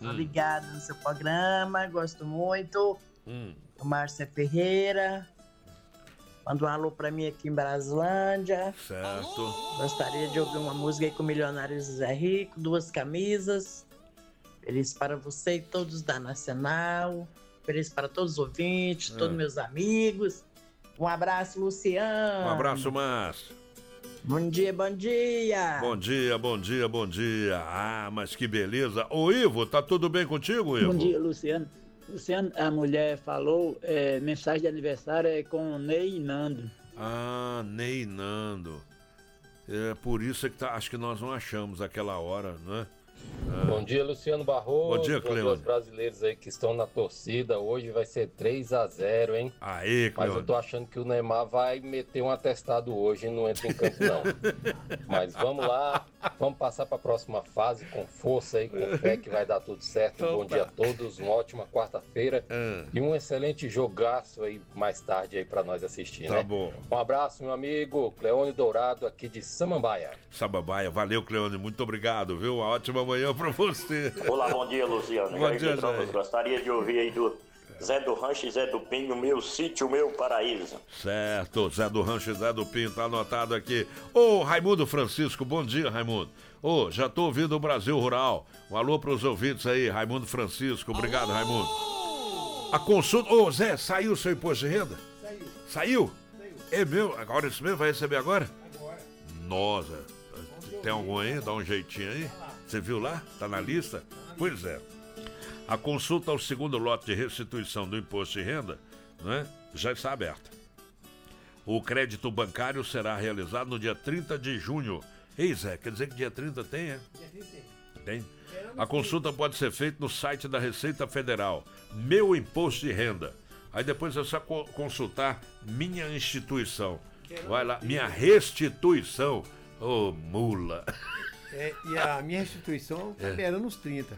Tô ligado no seu programa, gosto muito. O Márcia Ferreira. Manda um alô pra mim aqui em Braslândia. Certo. Gostaria de ouvir uma música aí com o milionário Zé Rico, 2 camisas. Feliz para você e todos da Nacional. Feliz para todos os ouvintes, todos meus amigos. Um abraço, Luciano. Um abraço, Márcio. Bom dia, bom dia. Bom dia, bom dia, bom dia. Ah, mas que beleza. Ô, Ivo, tá tudo bem contigo, Ivo? Bom dia, Luciano. Luciano, a mulher falou, mensagem de aniversário é com Ney e Nando. Ah, Ney e Nando. É por isso que acho que nós não achamos aquela hora, né? Bom dia, Luciano Barroso. Bom dia, Cleone. Os brasileiros aí que estão na torcida. Hoje vai ser 3-0, hein? Aê, Cleone. Mas eu tô achando que o Neymar vai meter um atestado hoje e não entra em campo, não. Mas vamos lá. Vamos passar para a próxima fase com força aí, com fé que vai dar tudo certo. Bom dia a todos, uma ótima quarta-feira e um excelente jogaço aí mais tarde aí para nós assistir, tá né? Bom. Um abraço, meu amigo Cleone Dourado, aqui de Samambaia. Samambaia, valeu, Cleone, muito obrigado, viu? Uma ótima manhã para você. Olá, bom dia, Luciano. Bom dia, gostaria de ouvir aí do Zé do Rancho e Zé do Pinho, meu sítio, meu paraíso. Certo, Zé do Rancho e Zé do Pinho, tá anotado aqui. Ô, Raimundo Francisco, bom dia, Raimundo. Ô, já tô ouvindo o Brasil Rural. Um alô pros ouvintes aí, Raimundo Francisco, obrigado, Raimundo. A consulta... Ô, Zé, saiu o seu imposto de renda? Saiu? É meu? Agora esse mesmo vai receber agora? Nossa, tem algum aí? Dá um jeitinho aí? Você viu lá? Tá na lista? Pois é. A consulta ao segundo lote de restituição do imposto de renda, né, já está aberta. O crédito bancário será realizado no dia 30 de junho. Ei, Zé, quer dizer que dia 30 tem, é? Dia 30 tem. Tem. A consulta pode ser feita no site da Receita Federal, Meu Imposto de Renda. Aí depois é só consultar Minha Instituição. Vai lá, Minha Restituição. Ô, mula. E a minha restituição tá beirando os 30.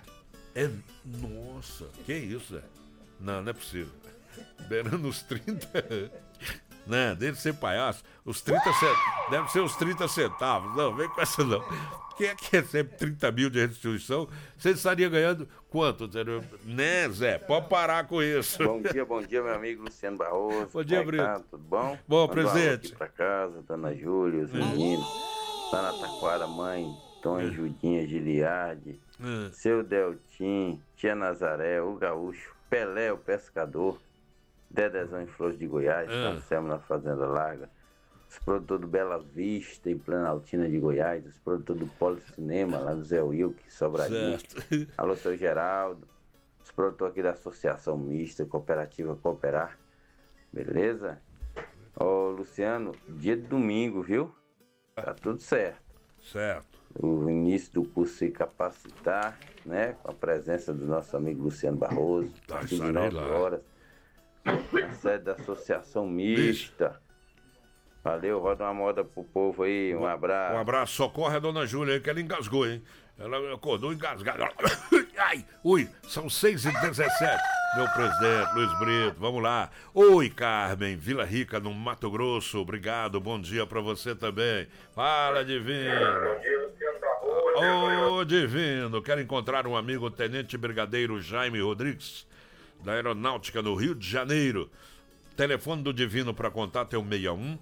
Nossa, que isso, Zé? Não é possível. Beirando os 30. Não, deve ser palhaço. Os 30 deve ser os 30 centavos. Não, vem com essa não. Quem é que recebe 30 mil de restituição? Você estaria ganhando quanto? Né, Zé? Pode parar com isso. Bom dia, meu amigo Luciano Barroso. Bom dia, Brito. Tá? Tudo bom? Bom, presente. Aqui pra casa, Dona Júlia, os meninos. Dona Taquara, mãe, Tom e Judinha, Giliardi, seu Deltim, Tia Nazaré, o Gaúcho, Pelé, o Pescador, Dedezão em Flores de Goiás, Anselmo na Fazenda Larga, os produtores do Bela Vista em Planaltina de Goiás, os produtores do Polo Cinema, lá do Zé Wilke, Sobradinho. Alô, seu Geraldo, os produtores aqui da Associação Mista, Cooperativa Cooperar, beleza? Ô, Luciano, dia de domingo, viu? Tá tudo certo. Certo. O início do curso Se Capacitar, né? Com a presença do nosso amigo Luciano Barroso, a partir de 9 horas, na sede da Associação Mista. Valeu, roda uma moda pro povo aí, um abraço. Um abraço, socorre a Dona Júlia aí, que ela engasgou, hein? Ela acordou engasgada. Ai, ui, são 6h17. Meu presidente, Luiz Brito, vamos lá. Oi, Carmen, Vila Rica, no Mato Grosso, obrigado, bom dia pra você também. Fala, Divino. Bom dia, Luciano Barroso. Ô, Divino, quero encontrar um amigo, o Tenente Brigadeiro Jaime Rodrigues, da Aeronáutica no Rio de Janeiro. Telefone do Divino para contato é o 61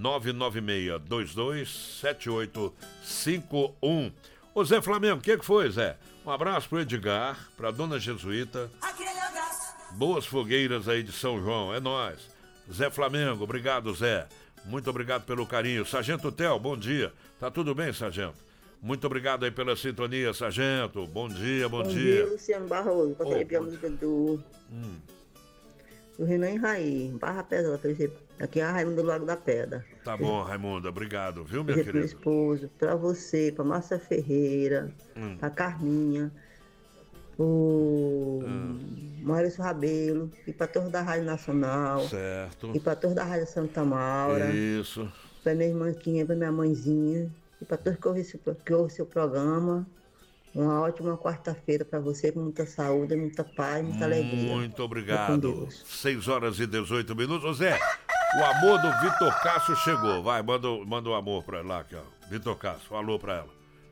996227851. Ô, Zé Flamengo, o que foi, Zé? Um abraço pro Edgar, pra Dona Jesuíta. Aquele abraço. Boas fogueiras aí de São João, é nóis. Zé Flamengo, obrigado, Zé. Muito obrigado pelo carinho. Sargento Tel, bom dia. Tá tudo bem, Sargento? Muito obrigado aí pela sintonia, Sargento. Bom dia, bom dia. Bom dia, Luciano Barroso. Gostaria de a música do Renan Raí, Barra Pesada, aqui é a Raimunda do Lago da Pedra. Tá bom, Raimunda, obrigado, viu, minha querida? Pro esposo, pra você, pra Márcia Ferreira, pra Carminha, o Maurício Rabelo, e pra todos da Rádio Nacional. Certo. E pra todos da Rádio Santa Maura. Isso. Pra minha irmãzinha, pra minha mãezinha, e pra todos que ouvem seu programa. Uma ótima quarta-feira para você, com muita saúde, muita paz, muita alegria. Muito obrigado. 6h18. Ô Zé, o amor do Vitor Cássio chegou. Vai, manda o amor pra ela aqui, ó. Vitor Cássio, um alô pra ela.